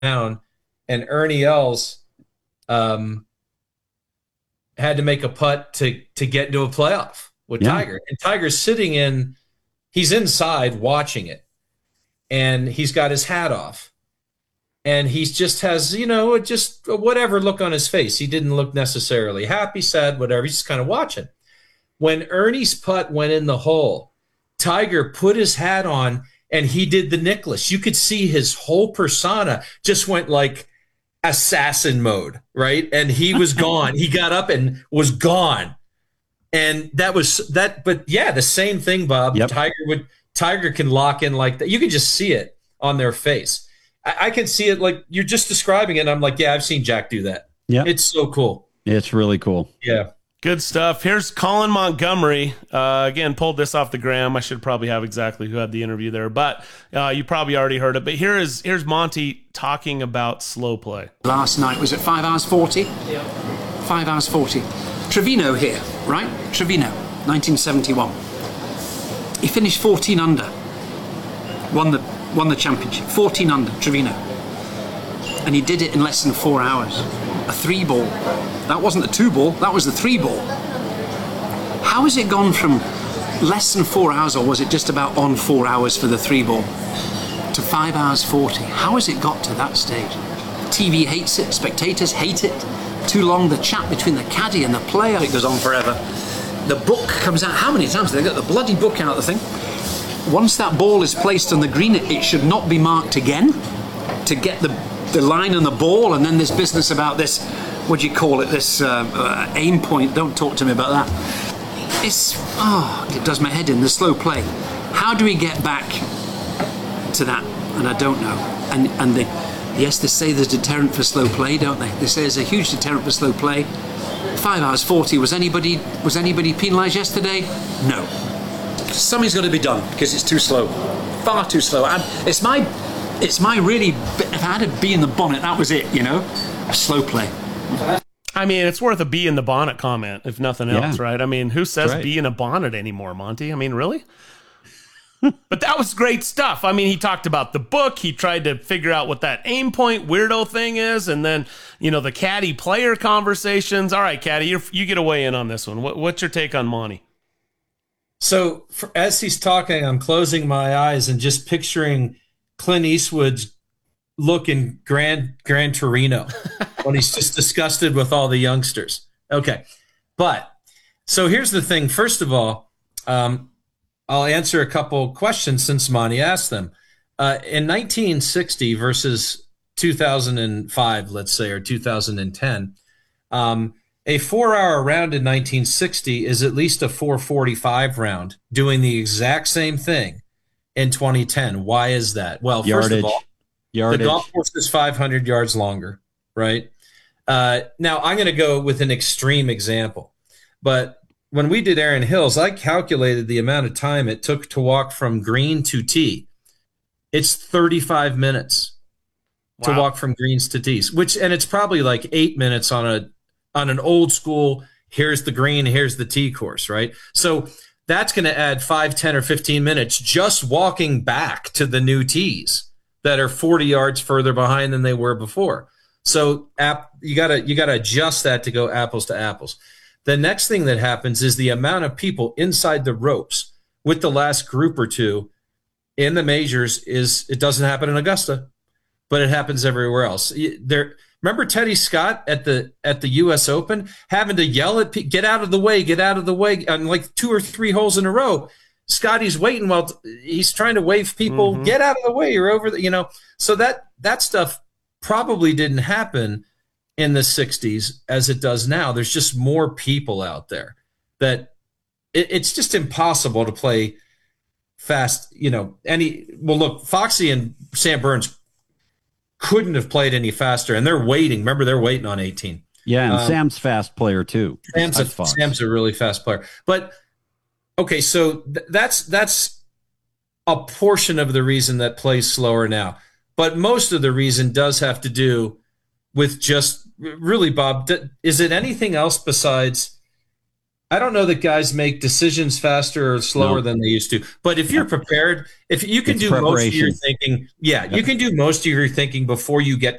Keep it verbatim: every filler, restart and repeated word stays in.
down, and Ernie Els um, had to make a putt to to get into a playoff with Yeah. Tiger. And Tiger's sitting in, he's inside watching it, and he's got his hat off. And he just has, you know, just whatever look on his face. He didn't look necessarily happy, sad, whatever. He's just kind of watching. When Ernie's putt went in the hole, Tiger put his hat on and he did the Nicklaus. You could see his whole persona just went like assassin mode, right? And he was gone. He got up and was gone. And that was that. But yeah, the same thing, Bob. Yep. Tiger would Tiger can lock in like that. You can just see it on their face. I, I can see it like you're just describing it. And I'm like, yeah, I've seen Jack do that. Yeah, it's so cool. It's really cool. Yeah. Good stuff. Here's Colin Montgomery. Uh, again, pulled this off the gram. I should probably have exactly who had the interview there, but uh, you probably already heard it. But here is here's Monty talking about slow play. Last night, was it five hours forty? Yeah. five hours forty. Trevino here, right? Trevino, nineteen seventy-one. He finished fourteen under. Won the, won the championship. fourteen under, Trevino. And he did it in less than four hours. A three ball. That wasn't the two ball, that was the three ball. How has it gone from less than four hours, or was it just about on four hours for the three ball, to five hours forty? How has it got to that stage? T V hates it, spectators hate it. Too long, the chat between the caddy and the player, it goes on forever. The book comes out, how many times? They got the bloody book out, the thing. Once that ball is placed on the green, it, it should not be marked again to get the, the line on the ball, and then there's business about this, what do you call it, this uh, uh, aim point. Don't talk to me about that. It's, oh, it does my head in, the slow play. How do we get back to that? And I don't know. And, and they, yes, they say there's a deterrent for slow play, don't they? They say there's a huge deterrent for slow play. Five hours forty, was anybody, was anybody penalised yesterday? No. Something's got to be done, because it's too slow. Far too slow. And it's my, it's my really, if I had a bee in the bonnet, that was it, you know? A slow play. I mean, it's worth a bee in the bonnet comment, if nothing else, Yeah. right? I mean, who says Right. bee in a bonnet anymore, Monty? I mean, really? But that was great stuff. I mean, he talked about the book. He tried to figure out what that aim point weirdo thing is. And then, you know, the caddy player conversations. All right, caddy, you're, you get a weigh in on this one. What, what's your take on Monty? So for, as he's talking, I'm closing my eyes and just picturing Clint Eastwood's look in Gran, Gran Torino when he's just disgusted with all the youngsters. Okay. But so here's the thing. First of all, um, I'll answer a couple questions since Monty asked them. Uh, in nineteen sixty versus two thousand five, let's say, or two thousand ten, um, a four-hour round in nineteen sixty is at least a four forty-five round doing the exact same thing in twenty ten. Why is that? Well, Yardage. first of all, Yardage. the golf course is five hundred yards longer, right? Uh, now, I'm going to go with an extreme example. But when we did Erin Hills, I calculated the amount of time it took to walk from green to tee. It's thirty-five minutes to Wow. walk from greens to tees, which, and it's probably like eight minutes on a on an old school, here's the green, here's the tee course, right? So that's going to add five, ten, or fifteen minutes just walking back to the new tees that are forty yards further behind than they were before. So app, you gotta you gotta adjust that to go apples to apples. The next thing that happens is the amount of people inside the ropes with the last group or two in the majors is, it doesn't happen in Augusta, but it happens everywhere else. There, remember Teddy Scott at the at the U S Open having to yell at people, get out of the way, get out of the way, on like two or three holes in a row. Scotty's waiting while he's trying to wave people, mm-hmm. get out of the way, you're over the, you know. So that that stuff probably didn't happen in the sixties as it does now. There's just more people out there that it, it's just impossible to play fast, you know, any, well, look, Foxy and Sam Burns couldn't have played any faster, and they're waiting. Remember, they're waiting on eighteen. Yeah, and um, Sam's fast player too. Sam's a, Sam's a really fast player. But okay, so th- that's that's a portion of the reason that plays slower now. But most of the reason does have to do with just really, Bob, is it anything else besides I don't know that guys make decisions faster or slower No. than they used to. But if you're prepared, if you can It's do most of your preparation. thinking, yeah, you can do most of your thinking before you get